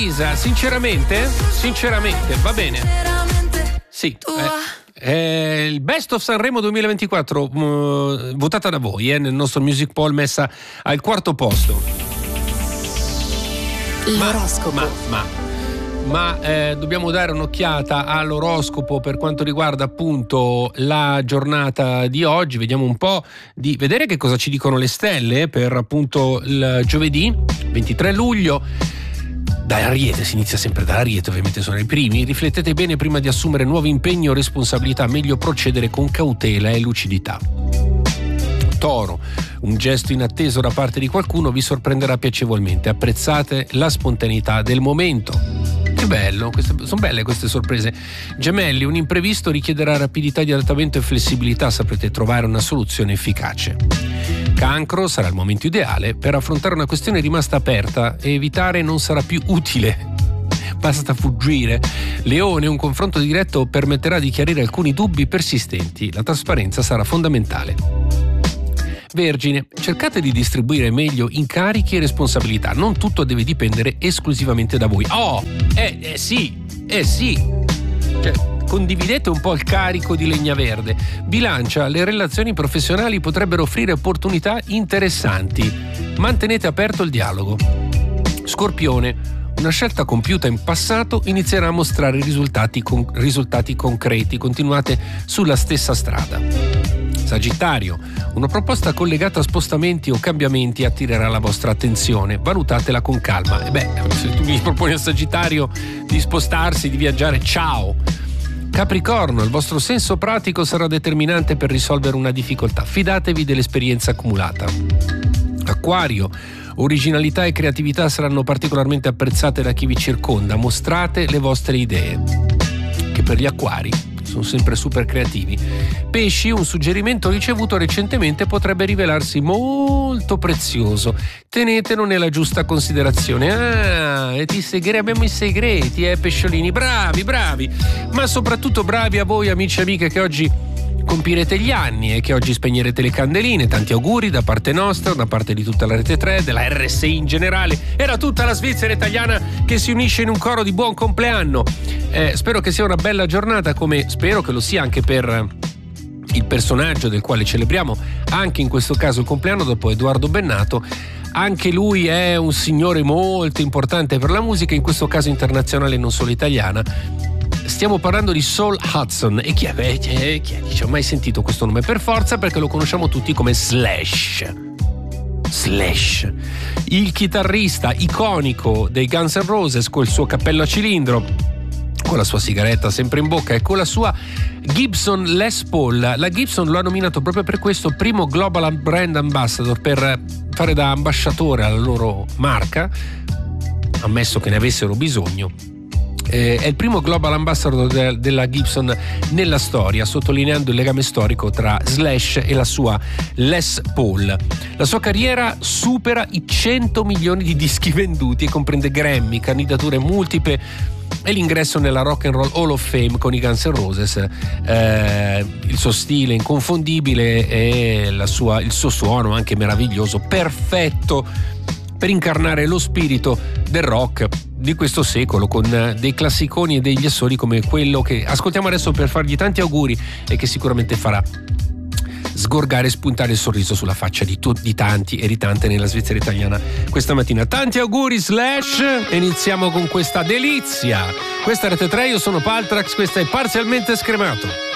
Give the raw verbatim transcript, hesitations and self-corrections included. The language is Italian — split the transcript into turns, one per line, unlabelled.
Elisa, sinceramente, sinceramente, va bene. Sì, eh, eh, il Best of Sanremo duemilaventiquattro uh, votata da voi, eh, nel nostro Music Poll, messa al quarto posto.
L'oroscopo.
Ma, ma, ma, ma eh, dobbiamo dare un'occhiata all'oroscopo per quanto riguarda appunto la giornata di oggi. Vediamo un po' di vedere che cosa ci dicono le stelle per appunto il giovedì ventitré luglio. Da Ariete, si inizia sempre da Ariete, ovviamente sono i primi. Riflettete bene prima di assumere nuovi impegni o responsabilità, meglio procedere con cautela e lucidità. Toro, un gesto inatteso da parte di qualcuno vi sorprenderà piacevolmente, apprezzate la spontaneità del momento. Che bello, queste, sono belle queste sorprese. Gemelli, un imprevisto richiederà rapidità di adattamento e flessibilità, saprete trovare una soluzione efficace. Cancro, sarà il momento ideale per affrontare una questione rimasta aperta e evitare non sarà più utile. Basta fuggire. Leone, un confronto diretto permetterà di chiarire alcuni dubbi persistenti. La trasparenza sarà fondamentale. Vergine, cercate di distribuire meglio incarichi e responsabilità. Non tutto deve dipendere esclusivamente da voi. Oh, eh, eh sì, eh sì. Cioè, condividete un po' il carico di legna verde. Bilancia, le relazioni professionali potrebbero offrire opportunità interessanti. Mantenete aperto il dialogo. Scorpione, una scelta compiuta in passato inizierà a mostrare risultati, con, risultati concreti. Continuate sulla stessa strada. Sagittario, una proposta collegata a spostamenti o cambiamenti attirerà la vostra attenzione. Valutatela con calma. E beh, se tu mi proponi al Sagittario di spostarsi, di viaggiare, ciao! Capricorno, il vostro senso pratico sarà determinante per risolvere una difficoltà. Fidatevi dell'esperienza accumulata. Acquario, originalità e creatività saranno particolarmente apprezzate da chi vi circonda. Mostrate le vostre idee. Che per gli acquari sono sempre super creativi. Pesci, un suggerimento ricevuto recentemente potrebbe rivelarsi molto prezioso. Tenetelo nella giusta considerazione. Ah, e ti segre- abbiamo i segreti, eh, pesciolini. Bravi, bravi. Ma soprattutto bravi a voi, amici e amiche, che oggi compirete gli anni e che oggi spegnerete le candeline. Tanti auguri da parte nostra, da parte di tutta la Rete tre, della R S I in generale e da tutta la Svizzera italiana che si unisce in un coro di buon compleanno. Eh, spero che sia una bella giornata, come spero che lo sia anche per il personaggio del quale celebriamo anche in questo caso il compleanno, dopo Edoardo Bennato. Anche lui è un signore molto importante per la musica, in questo caso internazionale, non solo italiana. Stiamo parlando di Saul Hudson. E chi è? Beh, chi è? Dice, ho mai sentito questo nome? Per forza, perché lo conosciamo tutti come Slash. Slash, il chitarrista iconico dei Guns N' Roses, col suo cappello a cilindro, con la sua sigaretta sempre in bocca e con la sua Gibson Les Paul. La Gibson lo ha nominato proprio per questo primo Global Brand Ambassador, per fare da ambasciatore alla loro marca, ammesso che ne avessero bisogno. Eh, è il primo Global Ambassador de- della Gibson nella storia, sottolineando il legame storico tra Slash e la sua Les Paul. La sua carriera supera i cento milioni di dischi venduti e comprende Grammy, candidature multiple e l'ingresso nella Rock and Roll Hall of Fame con i Guns N' Roses. Eh, il suo stile inconfondibile e la sua, il suo suono anche meraviglioso, perfetto per incarnare lo spirito del rock di questo secolo, con dei classiconi e degli assoli come quello che ascoltiamo adesso per fargli tanti auguri e che sicuramente farà sgorgare e spuntare il sorriso sulla faccia di, tu, di tanti e di tante nella Svizzera italiana questa mattina. Tanti auguri Slash, e iniziamo con questa delizia. Questa è Rete tre, io sono Paltrax, questa è Parzialmente Scremato.